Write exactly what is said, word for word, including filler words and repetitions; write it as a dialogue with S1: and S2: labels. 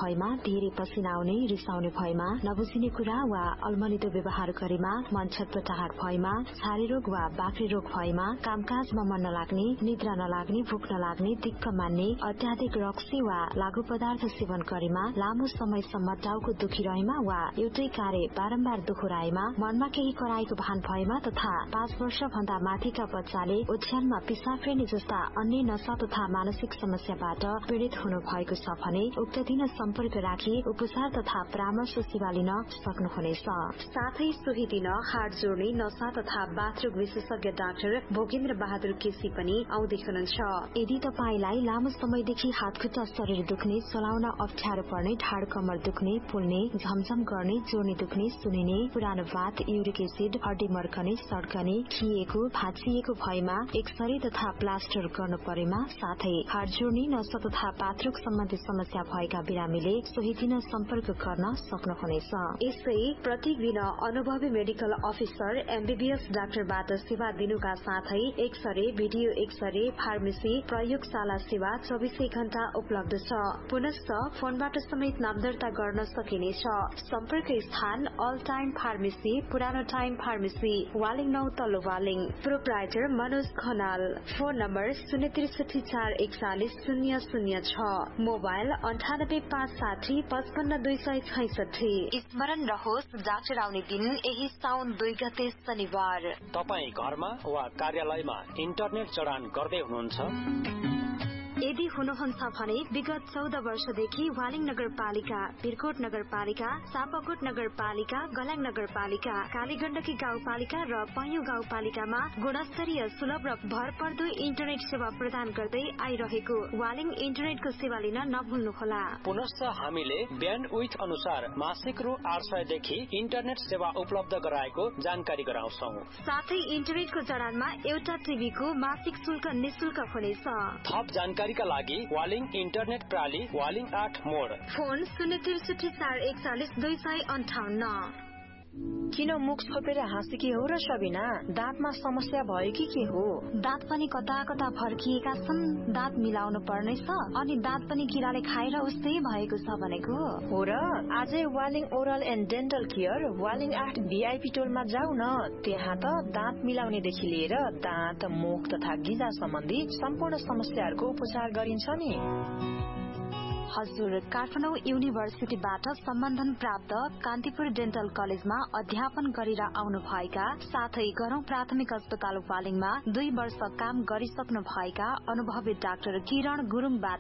S1: भएमा, धेरै पसिना आउने रिसाउने भएमा, नबुझिने कुरा वा अल्मलिदो व्यवहार गरेमा, मन छटपटाहट भएमा, छारी रोग वा बाक्रे रोग भएमा, कामकाजमा मन नलाग्ने, निद्रा नलाग्ने, भूख नलाग्ने, दिक्क मान्ने, अत्याधिक रक्सी वा लागू पदार्थ सेवन गरेमा, लामो समयसम्म टाउको दुखिरहेमा वा एउटै कार्य बारम्बार दोहोऱ्याएमा, मनमा केही कराएको भान भएमा तथा पाँच वर्ष भन्दा माथिका बच्चाले ओछ्यानमा पिसाब फेर्ने जस्ता अन्य नशा तथा मानसिक समस्याबाट पीड़ित हुनु भएको छ भने उक्त दिन सम्पर्क राखी उपचार तथा परामर्श सेवा लिन सक्नुहुनेछ। साथै सोही दिन हाड जोड्ने नशा तथा बाथरुम विशेषज्ञ डाक्टर भोगेन्द्र बहादुर केसी पनि आउँदै हुनुहुन्छ। यदि तपाईलाई लामो समयदेखि हातखुट्टा शरीर दुख्ने, चलाउन अप्ठ्यारो पर्ने, ढाड कमर दुख्ने, फुल्ने, झमझम गर्ने, जोर्नी दुख्ने, सुनिने, पुरानो भात, युरिक एसिड, हड्डी मर्कने, सड्कने, खिएको, भाँचिएको भएमा एक्सरे तथा प्लास्टर गर्नु परेमा, साथै हाड जोड्ने, नशा तथा पात्रुक सम्बन्धी समस्या भएका बिरामीले सोही दिन सम्पर्क गर्न सक्नुहुनेछ। यसै प्रत्येक दिन अनुभवी मेडिकल अफिसर एमबीबीएस डाक्टरबाट सेवा दिनुका साथै एक्सरे, भिडियो एक्सरे, फार्मेसी, प्रयोगशाला सेवा चौबिसै घण्टा उपलब्ध छ। पुनश्च फोनबाट समेत नाम दर्ता गर्न सकिनेछ। सम्पर्क स्थान अल टाइम फार्मेसी, पुरानो टाइम फार्मेसी, वालिङ नौ तल्लो Waling. Proprietor Manoj Khanal. Phone number शून्य त्रिसठी चार एकचालिस शून्य शून्य छ। मोबाइल अन्ठानब्बे पाँच साठी पचपन्न दुई सय छैसठी। स्मरण रहोस्, डाक्टर आउने दिन यही साउन दुई गते शनिबार।
S2: तपाईँ घरमा वा कार्यालयमा इन्टरनेट जडान गर्दै हुनुहुन्छ?
S1: यदि हुनुहुन्छ भने विगत चौध वर्षदेखि वालिङ नगरपालिका, बिरकोट नगरपालिका, सापकोट नगरपालिका, गलाङ नगरपालिका, कालीगण्डकी गाउँपालिका र पैयुँ गाउँपालिकामा गुणस्तरीय, सुलभ र भरपर्दो इन्टरनेट सेवा प्रदान गर्दै आइरहेको वालिङ इन्टरनेटको सेवा लिन नभुल्नुहोला।
S2: पुनश्च हामीले ब्यान्डविड्थ अनुसार मासिक रु आठ सय देखि इन्टरनेट सेवा उपलब्ध गराएको जानकारी गराउँछौ।
S1: साथै इन्टरनेटको जडानमा एउटा टिभीको मासिक शुल्क निशुल्क हुनेछ।
S2: थप जानकारी का लागि वालिङ इन्टरनेट प्राली, वालिङ आठ मोड।
S1: फोन शून्य त्रिसठी चार एकचालिस दुई सय अन्ठाउन्न।
S3: किन मुख छोपेर हाँसेकी हो र सबिना? दाँतमा समस्या भयो कि के हो?
S1: दाँत पनि कता कता फर्किएका छन्, दाँत मिलाउनु पर्नेछ, अनि दाँत पनि किराले खाएर उस्तै भएको छ भनेको
S3: हो र। आजै Waling oral and dental care Waling आठ भिआइपी टोलमा जाऊ न। त्यहाँ त दाँत मिलाउनेदेखि लिएर दाँत, मुख तथा गिजा सम्बन्धी सम्पूर्ण समस्याहरूको उपचार गरिन्छ नि।
S1: हजुर, काठमाडौँ युनिभर्सिटीबाट सम्बन्धन प्राप्त कान्तिपुर डेन्टल कलेजमा अध्यापन गरेर आउनु भएका साथै गरौं प्राथमिक अस्पताल वालिङमा दुई वर्ष काम गरिसक्नु भएका अनुभवी डाक्टर किरण गुरुङबाट